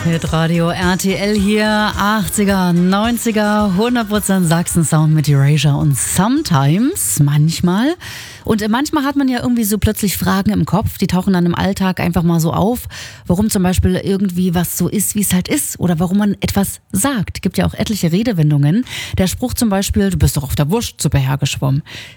Hitradio RTL hier, 80er, 90er, 100% Sachsen-Sound mit Erasure und Sometimes, manchmal. Und manchmal hat man ja irgendwie so plötzlich Fragen im Kopf, die tauchen dann im Alltag einfach mal so auf, warum zum Beispiel irgendwie was so ist, wie es halt ist oder warum man etwas sagt. Gibt ja auch etliche Redewendungen. Der Spruch zum Beispiel, du bist doch auf der Wurstsuppe hergeschwommen.